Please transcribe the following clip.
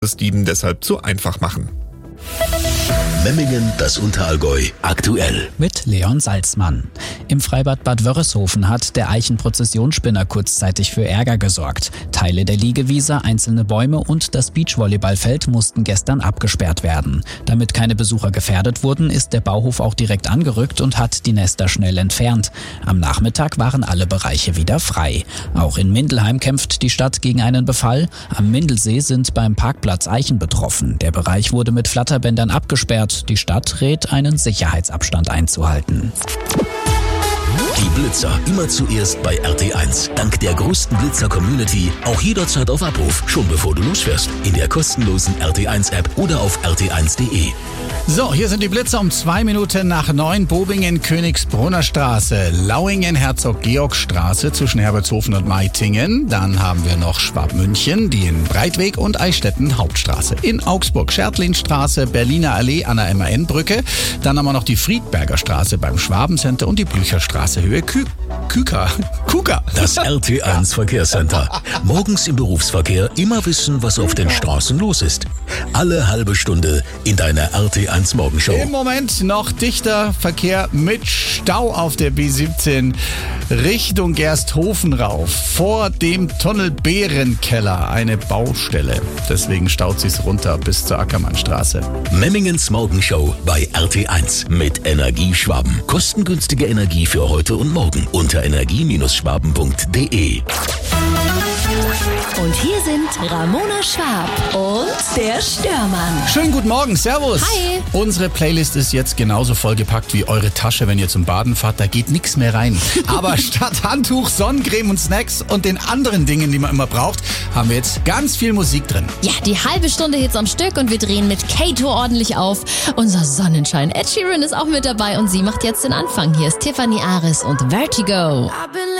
es Dieben deshalb zu einfach machen. Memmingen, das Unterallgäu, aktuell. Mit Leon Salzmann. Im Freibad Bad Wörishofen hat der Eichenprozessionsspinner kurzzeitig für Ärger gesorgt. Teile der Liegewiese, einzelne Bäume und das Beachvolleyballfeld mussten gestern abgesperrt werden. Damit keine Besucher gefährdet wurden, ist der Bauhof auch direkt angerückt und hat die Nester schnell entfernt. Am Nachmittag waren alle Bereiche wieder frei. Auch in Mindelheim kämpft die Stadt gegen einen Befall. Am Mindelsee sind beim Parkplatz Eichen betroffen. Der Bereich wurde mit Flatterbändern abgesperrt. Die Stadt rät, einen Sicherheitsabstand einzuhalten. Die Blitzer immer zuerst bei RT1. Dank der größten Blitzer-Community auch jederzeit auf Abruf, schon bevor du losfährst. In der kostenlosen RT1-App oder auf rt1.de. So, hier sind die Blitzer um 2 Minuten nach 9. Bobingen, Königsbrunner Straße, Lauingen, Herzog-Georg-Straße zwischen Herbertshofen und Meitingen. Dann haben wir noch Schwabmünchen, den Breitweg und Eichstätten Hauptstraße. In Augsburg, Schertlinstraße, Berliner Allee an der MAN-Brücke. Dann haben wir noch die Friedberger Straße beim Schwabencenter und die Blücherstraße Höhe Kuka. Das RT1 Verkehrscenter. Morgens im Berufsverkehr immer wissen, was auf den Straßen los ist. Alle halbe Stunde in deiner RT1 Morgenshow. Im Moment noch dichter Verkehr mit Stau auf der B17 Richtung Gersthofen rauf. Vor dem Tunnel Bärenkeller eine Baustelle. Deswegen staut sich's runter bis zur Ackermannstraße. Memmingens Morgenshow bei RT1 mit Energieschwaben. Kostengünstige Energie für heute und morgen unter energie-schwaben.de. Und hier sind Ramona Schwab und der Störmann. Schönen guten Morgen, servus. Hi. Unsere Playlist ist jetzt genauso vollgepackt wie eure Tasche, wenn ihr zum Baden fahrt. Da geht nichts mehr rein. Aber statt Handtuch, Sonnencreme und Snacks und den anderen Dingen, die man immer braucht, haben wir jetzt ganz viel Musik drin. Ja, die halbe Stunde Hits am Stück und wir drehen mit Kato ordentlich auf. Unser Sonnenschein Ed Sheeran ist auch mit dabei und sie macht jetzt den Anfang. Hier ist Tiffany Aris und Vertigo.